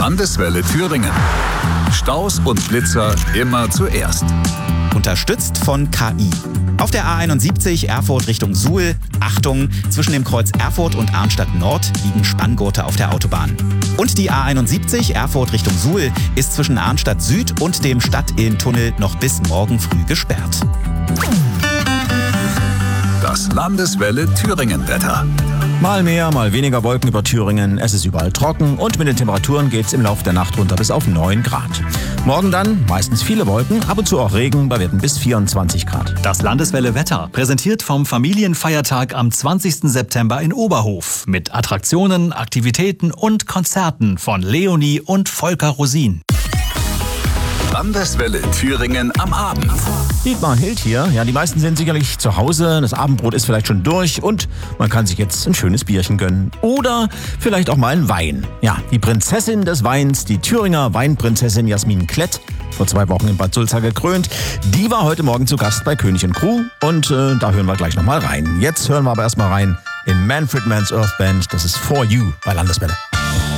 Landeswelle Thüringen. Staus und Blitzer immer zuerst. Unterstützt von KI. Auf der A71 Erfurt Richtung Suhl. Achtung, zwischen dem Kreuz Erfurt und Arnstadt Nord liegen Spanngurte auf der Autobahn. Und die A71 Erfurt Richtung Suhl ist zwischen Arnstadt Süd und dem Stadtillentunnel noch bis morgen früh gesperrt. Das Landeswelle Thüringen-Wetter. Mal mehr, mal weniger Wolken über Thüringen. Es ist überall trocken und mit den Temperaturen geht's im Laufe der Nacht runter bis auf 9 Grad. Morgen dann meistens viele Wolken, ab und zu auch Regen bei Werten bis 24 Grad. Das Landeswelle Wetter, präsentiert vom Familienfeiertag am 20. September in Oberhof. Mit Attraktionen, Aktivitäten und Konzerten von Leonie und Volker Rosin. Landeswelle Thüringen am Abend. Dietmar Hild hier. Ja, die meisten sind sicherlich zu Hause. Das Abendbrot ist vielleicht schon durch und man kann sich jetzt ein schönes Bierchen gönnen. Oder vielleicht auch mal einen Wein. Ja, die Prinzessin des Weins, die Thüringer Weinprinzessin Jasmin Klett, vor 2 Wochen in Bad Sulza gekrönt, die war heute Morgen zu Gast bei König & Crew und da hören wir gleich nochmal rein. Jetzt hören wir aber erstmal rein in Manfred Mann's Earth Band. Das ist For You bei Landeswelle.